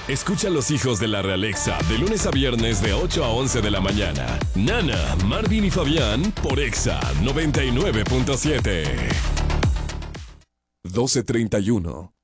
Escucha a los hijos de la Realexa de lunes a viernes de 8 a 11 de la mañana. Nana, Marvin y Fabián por Exa 99.7. 12:31.